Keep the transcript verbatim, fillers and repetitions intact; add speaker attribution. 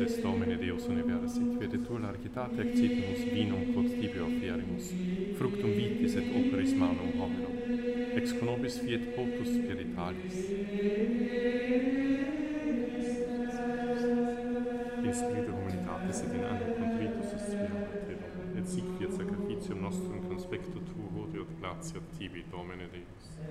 Speaker 1: es Domine Deus universit, videtur largitate accipimus vinum quod tibio offierimus, fructum vitis et operis manum hominum, ex conobis fiet potus spiritualis. In spiritu humanitatis et in animo contritus aspirant a te, Domine, et sic fiat sacrificium nostrum conspectu tuo, hodie et gratiat tibi, Domine Deus.